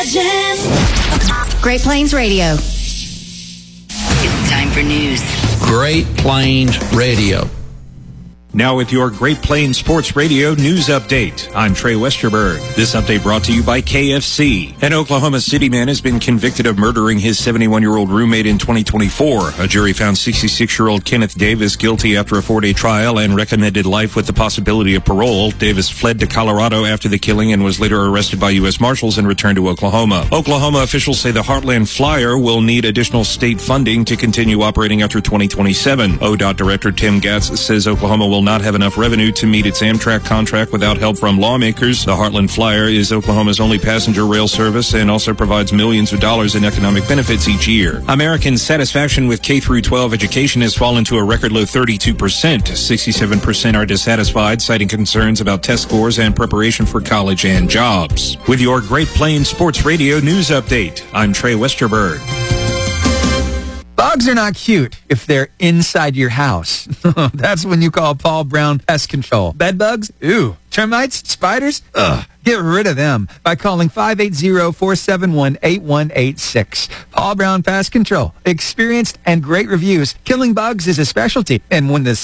Great Plains Radio. It's time for news. Great Plains Radio. Now with your Great Plains Sports Radio news update, I'm Trey Westerberg. This update brought to you by KFC. An Oklahoma City man has been convicted of murdering his 71-year-old roommate in 2024. A jury found 66-year-old Kenneth Davis guilty after a 4-day trial and recommended life with the possibility of parole. Davis fled to Colorado after the killing and was later arrested by U.S. Marshals and returned to Oklahoma. Oklahoma officials say the Heartland Flyer will need additional state funding to continue operating after 2027. ODOT Director Tim Gatz says Oklahoma will not have enough revenue to meet its Amtrak contract without help from lawmakers. The Heartland Flyer is Oklahoma's only passenger rail service and also provides millions of dollars in economic benefits each year. Americans' satisfaction with K-12 education has fallen to a record low 32%. 67% are dissatisfied, citing concerns about test scores and preparation for college and jobs. With your Great Plains Sports Radio news update, I'm Trey Westerberg. Bugs are not cute if they're inside your house. That's when you call Paul Brown Pest Control. Bed bugs? Ooh. Termites? Spiders? Ugh. Get rid of them by calling 580-471-8186. Paul Brown Pest Control. Experienced and great reviews. Killing bugs is a specialty. And when the